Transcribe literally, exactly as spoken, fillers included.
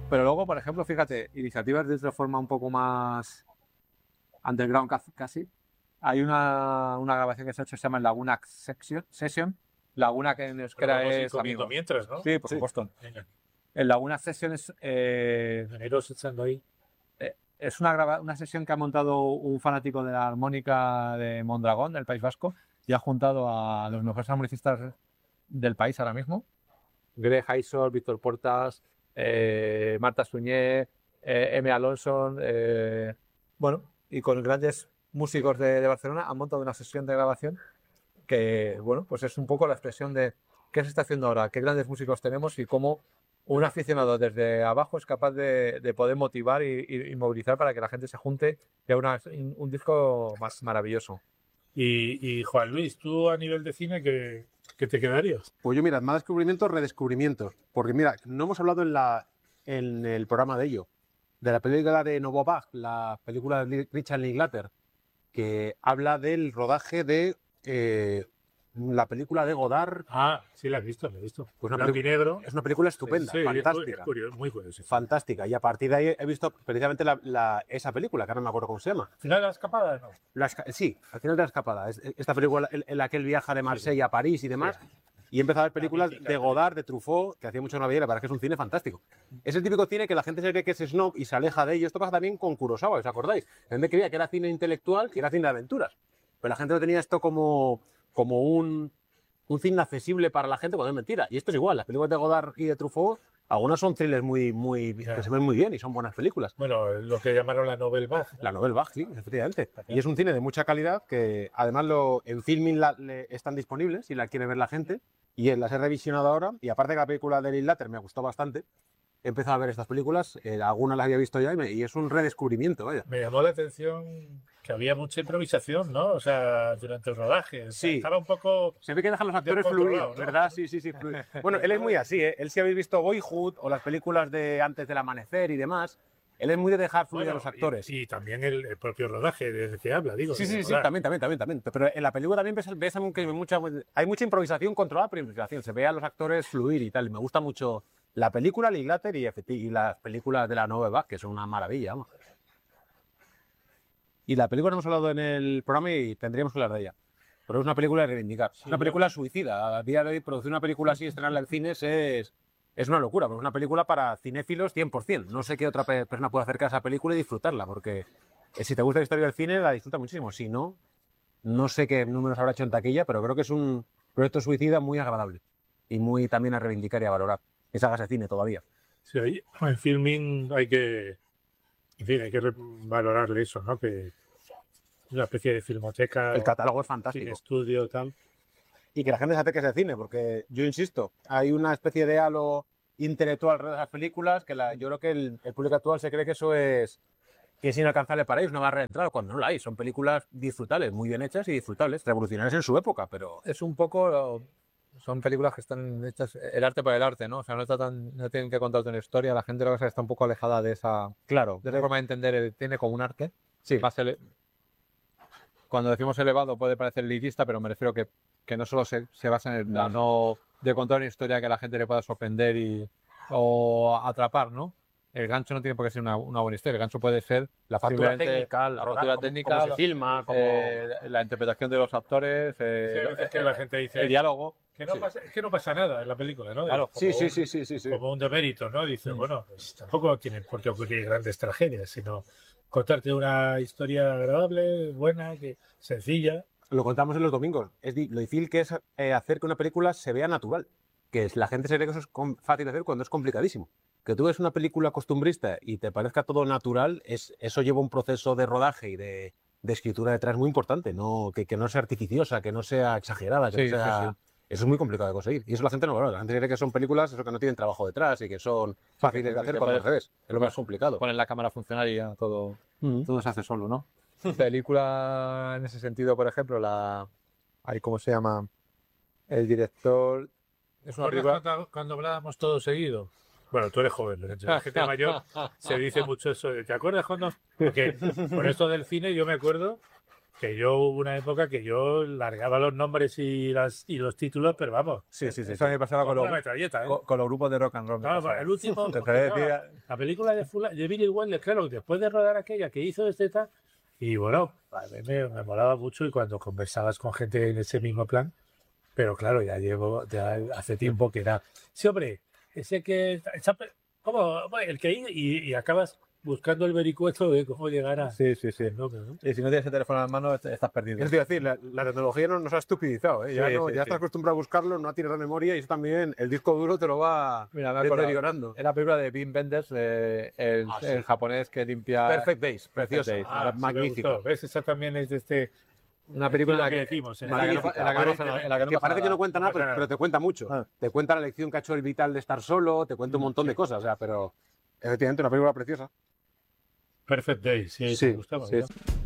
Pero luego, por ejemplo, fíjate, iniciativas de otra forma un poco más underground casi. Hay una, una grabación que se ha hecho que se llama Laguna Section, Session. Laguna, que en euskera es amigo. Mientras, ¿no? Sí, por supuesto. Venga. El Laguna Session es... Eh, echando ahí. Eh, es una, grava, una sesión que ha montado un fanático de la armónica de Mondragón, del País Vasco, y ha juntado a los mejores armonicistas del país ahora mismo. Greg Haisor, Víctor Portas, eh, Marta Suñé, eh, M. Alonso, eh, bueno, y con grandes músicos de, de Barcelona han montado una sesión de grabación que, bueno, pues es un poco la expresión de qué se está haciendo ahora, qué grandes músicos tenemos y cómo un aficionado desde abajo es capaz de, de poder motivar y, y, y movilizar para que la gente se junte y haga una, un disco más maravilloso. Y, y Juan Luis, tú a nivel de cine, ¿qué, qué te quedarías? Pues yo, mira, más descubrimientos, redescubrimientos. Porque mira, no hemos hablado en, la, en el programa de ello. De la película de Novo Bach, la película de Richard Linklater, que habla del rodaje de eh, la película de Godard. Ah, sí, la he visto, la he visto. Pues Blanco y negro. Es una película estupenda, sí, fantástica. Es curioso, muy curioso. Fantástica. Y a partir de ahí he visto precisamente la, la, esa película, que ahora no me acuerdo cómo se llama. ¿Al final de la escapada? No. La, sí, al final de la escapada. Esta película en, en la que él viaja de Marsella sí. a París y demás. Sí. Y he empezado a ver películas de Godard, de Truffaut, que hacía mucho no veía, la verdad es que es un cine fantástico. Es el típico cine que la gente se cree que es snob y se aleja de ello. Esto pasa también con Kurosawa, ¿os acordáis? La gente creía que era cine intelectual, que era cine de aventuras. Pero la gente lo tenía esto como, como un, un cine accesible para la gente, cuando es mentira. Y esto es igual, las películas de Godard y de Truffaut, algunas son thrillers muy, muy, yeah. que se ven muy bien y son buenas películas. Bueno, lo que llamaron la Nouvelle Vague. ¿No? La Nouvelle Vague, sí, efectivamente. Okay. Y es un cine de mucha calidad que además lo, en Filmin la, le, están disponibles si la quiere ver la gente. Y las he revisionado ahora, y aparte que la película de Linklater me gustó bastante, he empezado a ver estas películas, eh, algunas las había visto ya y, me, y es un redescubrimiento, vaya. Me llamó la atención que había mucha improvisación, ¿no? O sea, durante el rodaje. Sí. Estaba un poco... Se ve que dejan los actores fluir, ¿no? ¿Verdad? Sí, sí, sí. Fluir. Bueno, él es muy así, ¿eh? Él si habéis visto Boyhood o las películas de Antes del Amanecer y demás, él es muy de dejar fluir bueno, a los actores. Y, y también el, el propio rodaje desde que habla, digo. Sí, sí, sí, también, también, también, también. Pero en la película también ves, ves que hay mucha, hay mucha improvisación controlada por improvisación. Se ve a los actores fluir y tal. Y me gusta mucho la película, Linklater y, y las películas de la Nouvelle Vague, que son una maravilla. Vamos. Y la película no hemos hablado en el programa y tendríamos que hablar de ella. Pero es una película de reivindicar. Sí, es una película ¿no? suicida. A día de hoy producir una película así y estrenarla en cines es... Es una locura, porque es una película para cinéfilos cien por cien. No sé qué otra persona puede acercarse a esa película y disfrutarla, porque si te gusta la historia del cine, la disfruta muchísimo. Si no, no sé qué números habrá hecho en taquilla, pero creo que es un proyecto suicida muy agradable y muy también a reivindicar y a valorar. Esa hagas de cine todavía. Sí, ahí, en Filmin hay que, en fin, hay que valorarle eso, ¿no? Que es una especie de filmoteca. El catálogo es fantástico. Sí, estudio, tal. Y que la gente se acerque a ese cine, porque yo insisto, hay una especie de halo intelectual alrededor de las películas que la, yo creo que el, el público actual se cree que eso es, que es inalcanzable para ellos, una barra de entrada, cuando no la hay. Son películas disfrutables, muy bien hechas y disfrutables, revolucionarias en su época, pero... Es un poco... Son películas que están hechas el arte por el arte, ¿no? O sea, no, tratan, no tienen que contarte una historia, la gente lo que está un poco alejada de esa... Claro. De esa forma de entender el cine como un arte. Sí. Más ele... Cuando decimos elevado puede parecer elitista, pero me refiero que que no solo se, se basa en el no, no de contar una historia que a la gente le pueda sorprender y, o atrapar, ¿no? El gancho no tiene por qué ser una, una buena historia, el gancho puede ser la factura técnica, la factura como, técnica, cómo se filma, como... eh, la interpretación de los actores, eh, sí, es que la gente dice el diálogo. Que no, sí. pasa, es que no pasa nada en la película, ¿no? Claro, sí, sí, un, sí, sí, sí, sí. Como un demérito, ¿no? Dice, mm. bueno, pues tampoco tienen por qué ocurrir grandes tragedias, sino contarte una historia agradable, buena, que sencilla. Lo contamos en los domingos. Es lo difícil que es eh, hacer que una película se vea natural. Que es, la gente se cree que eso es fácil de hacer cuando es complicadísimo. Que tú ves una película costumbrista y te parezca todo natural, es, eso lleva un proceso de rodaje y de, de escritura detrás muy importante. No, que, que no sea artificiosa, que no sea exagerada. Que sí, no sea, sí, sí. Eso es muy complicado de conseguir. Y eso la gente no lo valora. La gente cree que son películas eso que no tienen trabajo detrás y que son fáciles de hacer cuando al revés. Es lo más complicado. Ponen la cámara a funcionar y ya todo, mm-hmm. todo se hace solo, ¿no? Película en ese sentido, por ejemplo, la... Ahí, ¿cómo se llama? El director... Es una película... Cuando, cuando hablábamos todo seguido? Bueno, tú eres joven, la gente mayor se dice mucho eso. ¿Te acuerdas cuando...? Porque con esto del cine yo me acuerdo que yo hubo una época que yo largaba los nombres y, las, y los títulos, pero vamos. Sí, sí, sí. Eso a mí me pasaba con Con los, la metralleta, ¿eh? con, con los grupos de rock and roll. me Claro, pasaba. el último. Te porque, decía- claro, la película de, Fula- de Billy Wilder, claro, después de rodar aquella que hizo este tal, y bueno, a mí me, me molaba mucho y cuando conversabas con gente en ese mismo plan, pero claro, ya llevo ya hace tiempo que era. Sí, hombre, ese que. está- ¿Cómo? Bueno, el que y, y acabas buscando el vericueto de cómo llegar a. Sí, sí, sí. al nombre, ¿no? Y si no tienes el teléfono en la mano, est- estás perdido. Eso te iba a decir, la, la tecnología no- nos ha estupidizado, ¿eh? Ya, Sí, no- sí, ya sí. estás acostumbrado a buscarlo, no tienes la memoria y eso también, el disco duro te lo va Mira, me he acordado. deteriorando. Es la película de Wim Wenders, eh, el, Ah, sí. el japonés que limpia. Perfect Days, preciosa, Days. Ah, sí me magnífica. gustó. ¿Ves? Esa también es de este. Una película en la que que, decimos. en la que no, magnífica. en la que no Parece- pasa nada, en la que no que pasa parece que nada. no cuenta nada, No pasa pero, nada. pero te cuenta mucho. Ah. Te cuenta la lección que ha hecho el Vital de estar solo, te cuenta un montón de cosas, o sea, pero efectivamente una película preciosa. Perfect Day, sí, Sí, me gustaba. sí. ¿no?